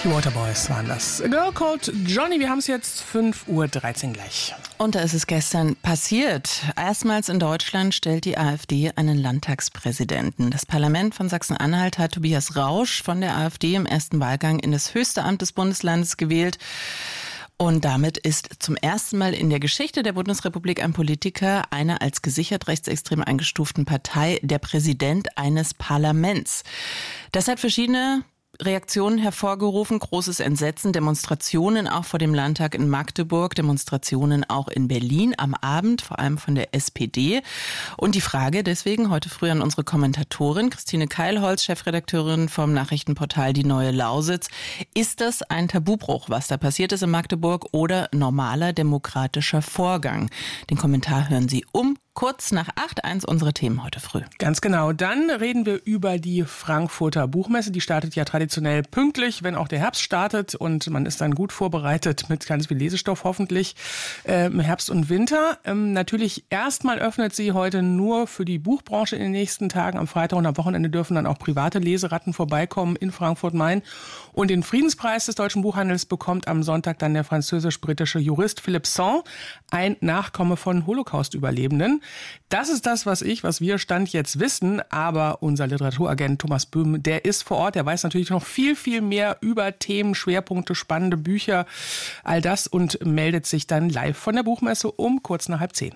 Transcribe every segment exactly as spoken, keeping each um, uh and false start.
Die Waterboys waren das. A Girl Called Johnny. Wir haben es jetzt fünf Uhr dreizehn gleich. Und da ist es gestern passiert. Erstmals in Deutschland stellt die AfD einen Landtagspräsidenten. Das Parlament von Sachsen-Anhalt hat Tobias Rausch von der AfD im ersten Wahlgang in das höchste Amt des Bundeslandes gewählt. Und damit ist zum ersten Mal in der Geschichte der Bundesrepublik ein Politiker einer als gesichert rechtsextrem eingestuften Partei der Präsident eines Parlaments. Das hat verschiedene Reaktionen hervorgerufen, großes Entsetzen, Demonstrationen auch vor dem Landtag in Magdeburg, Demonstrationen auch in Berlin am Abend, vor allem von der S P D. Und die Frage deswegen heute früh an unsere Kommentatorin Christine Keilholz, Chefredakteurin vom Nachrichtenportal Die Neue Lausitz. Ist das ein Tabubruch, was da passiert ist in Magdeburg, oder normaler demokratischer Vorgang? Den Kommentar hören Sie um kurz nach acht, eins unserer Themen heute früh. Ganz genau. Dann reden wir über die Frankfurter Buchmesse. Die startet ja traditionell pünktlich, wenn auch der Herbst startet. Und man ist dann gut vorbereitet mit ganz viel Lesestoff hoffentlich äh, im Herbst und Winter. Ähm, natürlich erstmal öffnet sie heute nur für die Buchbranche in den nächsten Tagen. Am Freitag und am Wochenende dürfen dann auch private Leseratten vorbeikommen in Frankfurt-Main. Und den Friedenspreis des deutschen Buchhandels bekommt am Sonntag dann der französisch-britische Jurist Philippe Saint, ein Nachkomme von Holocaust-Überlebenden. Das ist das, was ich, was wir Stand jetzt wissen. Aber unser Literaturagent Thomas Böhm, der ist vor Ort. Der weiß natürlich noch viel, viel mehr über Themen, Schwerpunkte, spannende Bücher, all das und meldet sich dann live von der Buchmesse um kurz nach halb zehn.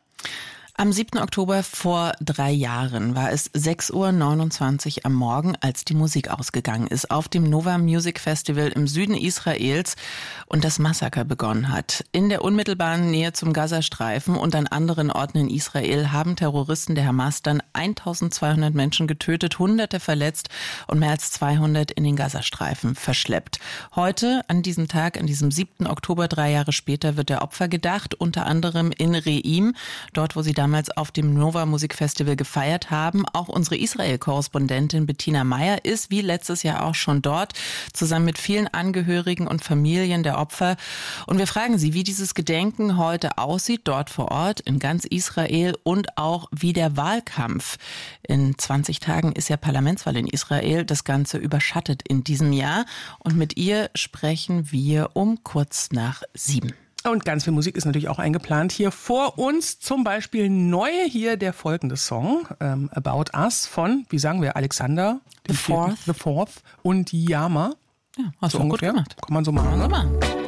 Am siebten Oktober vor drei Jahren war es sechs Uhr neunundzwanzig am Morgen, als die Musik ausgegangen ist auf dem Nova Music Festival im Süden Israels und das Massaker begonnen hat. In der unmittelbaren Nähe zum Gazastreifen und an anderen Orten in Israel haben Terroristen der Hamas dann eintausendzweihundert Menschen getötet, Hunderte verletzt und mehr als zweihundert in den Gazastreifen verschleppt. Heute, an diesem Tag, an diesem siebten Oktober, drei Jahre später, wird der Opfer gedacht, unter anderem in Reim, dort, wo sie damals auf dem Nova Music Festival gefeiert haben. Auch unsere Israel-Korrespondentin Bettina Meyer ist wie letztes Jahr auch schon dort, zusammen mit vielen Angehörigen und Familien der Opfer. Und wir fragen sie, wie dieses Gedenken heute aussieht, dort vor Ort in ganz Israel, und auch wie der Wahlkampf. In zwanzig Tagen ist ja Parlamentswahl in Israel. Das Ganze überschattet in diesem Jahr. Und mit ihr sprechen wir um kurz nach sieben. Und ganz viel Musik ist natürlich auch eingeplant hier vor uns. Zum Beispiel neu hier der folgende Song, ähm, About Us von, wie sagen wir, Alexander The Fourth. The Fourth und Yama. Ja, hast so du ungefähr. Gut gemacht. Kann man so machen. Kann man so machen.